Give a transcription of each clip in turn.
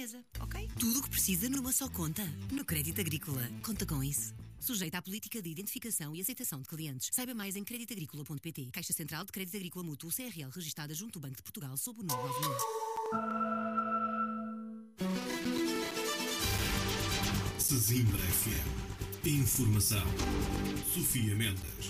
mesa, ok? Tudo o que precisa numa só conta. No Crédito Agrícola. Conta com isso. Sujeita à política de identificação e aceitação de clientes. Saiba mais em creditagricola.pt. Caixa Central de Crédito Agrícola Mútuo CRL, registada junto ao Banco de Portugal sob o número 9000. Sesimbra FM. Informação. Sofia Mendes.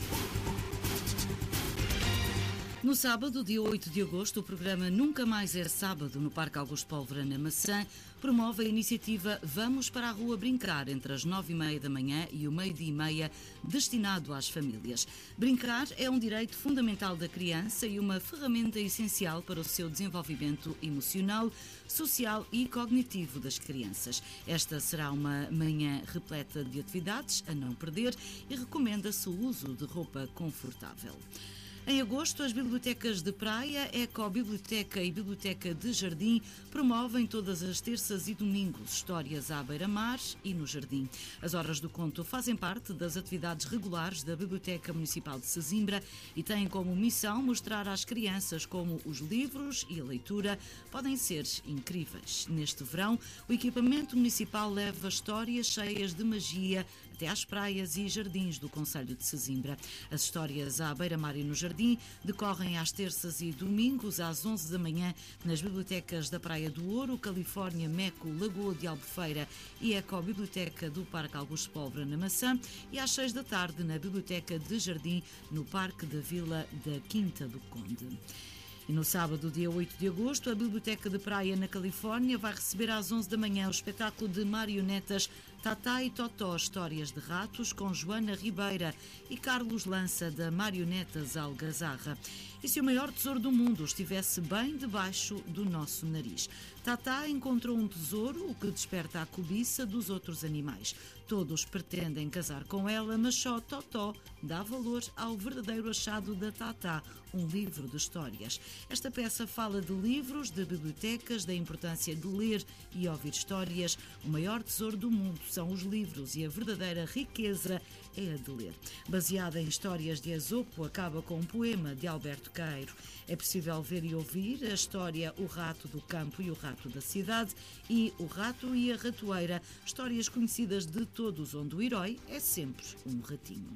No sábado, dia 8 de agosto, o programa Nunca Mais é Sábado, no Parque Augusto Pólvora, na Maçã, promove a iniciativa Vamos para a Rua Brincar, entre as 9h30 da manhã e o 12h30, destinado às famílias. Brincar é um direito fundamental da criança e uma ferramenta essencial para o seu desenvolvimento emocional, social e cognitivo das crianças. Esta será uma manhã repleta de atividades a não perder e recomenda-se o uso de roupa confortável. Em agosto, as bibliotecas de praia, Ecobiblioteca e Biblioteca de Jardim promovem todas as terças e domingos histórias à beira-mar e no jardim. As horas do conto fazem parte das atividades regulares da Biblioteca Municipal de Sesimbra e têm como missão mostrar às crianças como os livros e a leitura podem ser incríveis. Neste verão, o equipamento municipal leva histórias cheias de magia até às praias e jardins do concelho de Sesimbra. As histórias à beira-mar e no jardim decorrem às terças e domingos às 11 da manhã nas bibliotecas da Praia do Ouro, Califórnia, Meco, Lagoa de Albufeira e Ecobiblioteca do Parque Augusto Pólvora, na Maçã, e às 6 da tarde na Biblioteca de Jardim, no Parque da Vila da Quinta do Conde. E no sábado, dia 8 de agosto, a Biblioteca de Praia, na Califórnia, vai receber às 11 da manhã o espetáculo de marionetas Tatá e Totó, Histórias de Ratos, com Joana Ribeira e Carlos Lança, da Marionetas Algazarra. E se o maior tesouro do mundo estivesse bem debaixo do nosso nariz? Tatá encontrou um tesouro, o que desperta a cobiça dos outros animais. Todos pretendem casar com ela, mas só Totó dá valor ao verdadeiro achado da Tatá, um livro de histórias. Esta peça fala de livros, de bibliotecas, da importância de ler e ouvir histórias. O maior tesouro do mundo são os livros e a verdadeira riqueza é a de ler. Baseada em histórias de Esopo, acaba com um poema de Alberto Queiro. É possível ver e ouvir a história O Rato do Campo e o Rato da Cidade e O Rato e a Ratoeira, histórias conhecidas de todos, onde o herói é sempre um ratinho.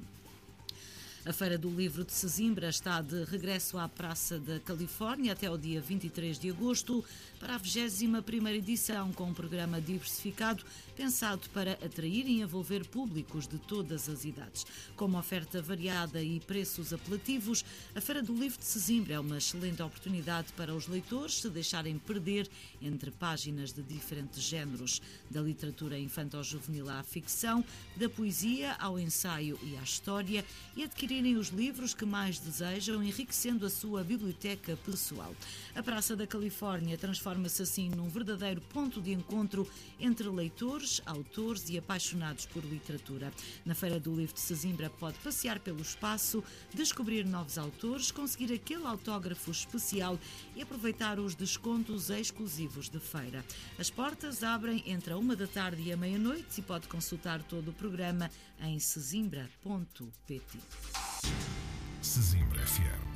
A Feira do Livro de Sesimbra está de regresso à Praça da Califórnia até o dia 23 de agosto para a 21ª edição, com um programa diversificado pensado para atrair e envolver públicos de todas as idades. Com uma oferta variada e preços apelativos, a Feira do Livro de Sesimbra é uma excelente oportunidade para os leitores se deixarem perder entre páginas de diferentes géneros, da literatura infanto-juvenil à ficção, da poesia ao ensaio e à história, e adquirirem os livros que mais desejam, enriquecendo a sua biblioteca pessoal. A Praça da Califórnia transforma-se assim num verdadeiro ponto de encontro entre leitores, autores e apaixonados por literatura. Na Feira do Livro de Sesimbra pode passear pelo espaço, descobrir novos autores, conseguir aquele autógrafo especial e aproveitar os descontos exclusivos de feira. As portas abrem entre a 1 da tarde e a meia-noite e pode consultar todo o programa em sesimbra.pt. Sesimbra FM.